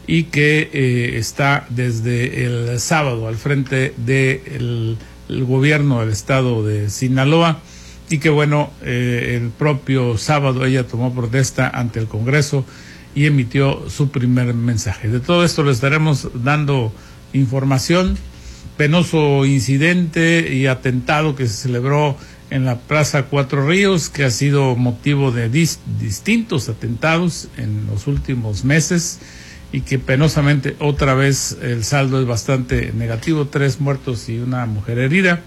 y que está desde el sábado al frente del gobierno del estado de Sinaloa, y que bueno, el propio sábado ella tomó protesta ante el Congreso y emitió su primer mensaje. De todo esto le estaremos dando información. Penoso incidente y atentado que se celebró en la Plaza Cuatro Ríos, que ha sido motivo de distintos atentados en los últimos meses, y que penosamente otra vez el saldo es bastante negativo, 3 muertos y una mujer herida,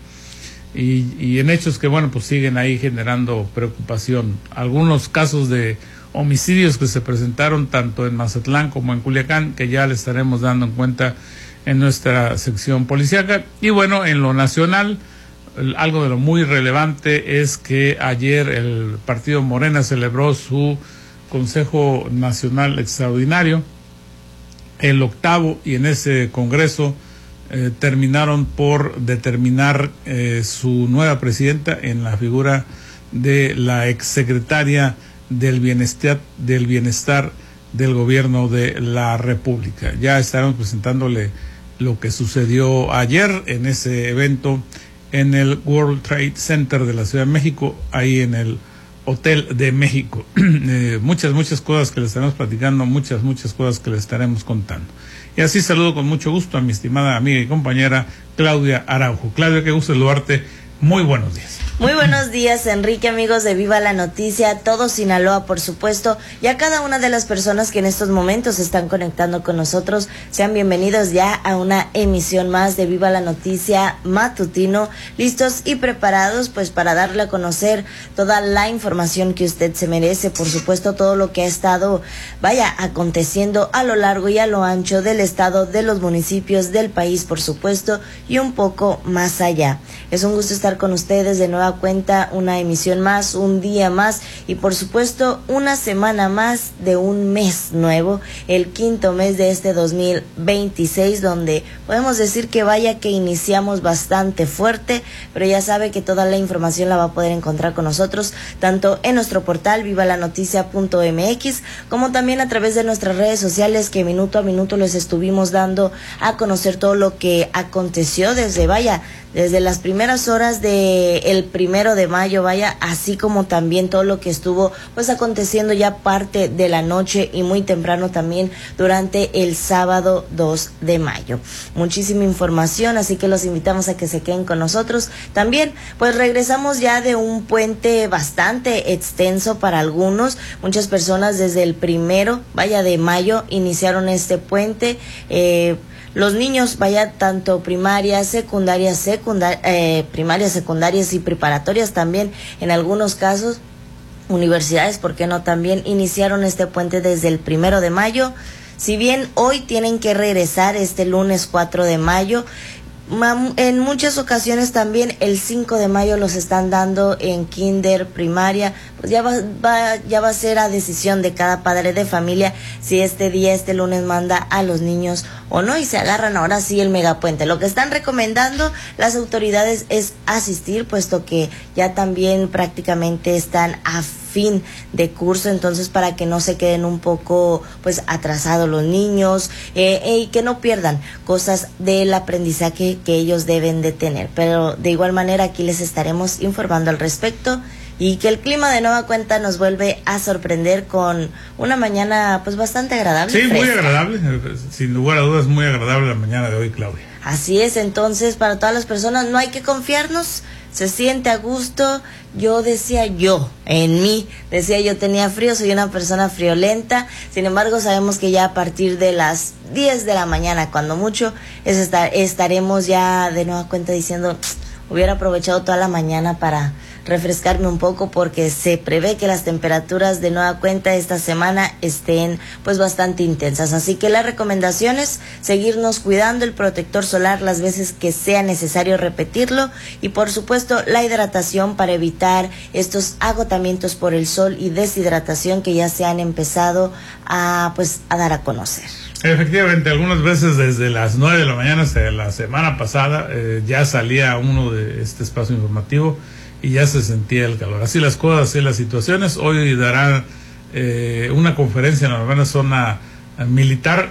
y en hechos que bueno, pues siguen ahí generando preocupación. Algunos casos de homicidios que se presentaron tanto en Mazatlán como en Culiacán, que ya le estaremos dando en cuenta en nuestra sección policíaca. Y bueno, en lo nacional, algo de lo muy relevante es que ayer el partido Morena celebró su Consejo Nacional Extraordinario, el 8º, y en ese congreso terminaron por determinar su nueva presidenta en la figura de la exsecretaria del bienestar del gobierno de la República. Ya estaremos presentándole lo que sucedió ayer en ese evento en el World Trade Center de la Ciudad de México, ahí en el Hotel de México. Muchas cosas que le estaremos platicando, muchas cosas que le estaremos contando. Y así saludo con mucho gusto a mi estimada amiga y compañera Claudia Araujo. Claudia, qué gusto saludarte. Muy buenos días. Muy buenos días, Enrique, amigos de Viva la Noticia, todo Sinaloa, por supuesto, y a cada una de las personas que en estos momentos se están conectando con nosotros. Sean bienvenidos ya a una emisión más de Viva la Noticia matutino, listos y preparados pues para darle a conocer toda la información que usted se merece, por supuesto, todo lo que ha estado, aconteciendo a lo largo y a lo ancho del estado, de los municipios, del país, por supuesto, y un poco más allá. Es un gusto estar con ustedes de nueva cuenta, una emisión más, un día más y por supuesto una semana más de un mes nuevo, el 5º mes de este 2026, donde podemos decir que que iniciamos bastante fuerte, pero ya sabe que toda la información la va a poder encontrar con nosotros, tanto en nuestro portal vivalanoticia.mx, como también a través de nuestras redes sociales, que minuto a minuto les estuvimos dando a conocer todo lo que aconteció desde las primeras horas del 1 de mayo, así como también todo lo que estuvo pues aconteciendo ya parte de la noche y muy temprano también durante el sábado 2 de mayo. Muchísima información, así que los invitamos a que se queden con nosotros. También pues regresamos ya de un puente bastante extenso para algunos. Muchas personas desde el 1 de mayo iniciaron este puente. Los niños, tanto primarias, primarias, secundarias y preparatorias también, en algunos casos, universidades, ¿por qué no? También iniciaron este puente desde el 1 de mayo. Si bien hoy tienen que regresar este lunes 4 de mayo, en muchas ocasiones también el 5 de mayo los están dando en kinder, primaria, pues ya va a ser a decisión de cada padre de familia si este lunes manda a los niños o no, y se agarran ahora sí el megapuente. Lo que están recomendando las autoridades es asistir, puesto que ya también prácticamente están a fin de curso, entonces para que no se queden un poco pues atrasados los niños y que no pierdan cosas del aprendizaje que ellos deben de tener. Pero de igual manera aquí les estaremos informando al respecto, y que el clima de nueva cuenta nos vuelve a sorprender con una mañana pues bastante agradable. Sí, fresca. Muy agradable, sin lugar a dudas muy agradable la mañana de hoy, Claudia. Así es, entonces para todas las personas no hay que confiarnos, se siente a gusto. Yo tenía frío, soy una persona friolenta, sin embargo sabemos que ya a partir de las 10 de la mañana, cuando mucho, estaremos ya de nueva cuenta diciendo, hubiera aprovechado toda la mañana para refrescarme un poco, porque se prevé que las temperaturas de nueva cuenta esta semana estén pues bastante intensas. Así que las recomendaciones: seguirnos cuidando, el protector solar las veces que sea necesario repetirlo, y por supuesto la hidratación para evitar estos agotamientos por el sol y deshidratación que ya se han empezado a dar a conocer. Efectivamente, algunas veces desde las 9 de la mañana hasta la semana pasada ya salía uno de este espacio informativo y ya se sentía el calor. Así las cosas, así las situaciones. Hoy dará una conferencia en la novena zona militar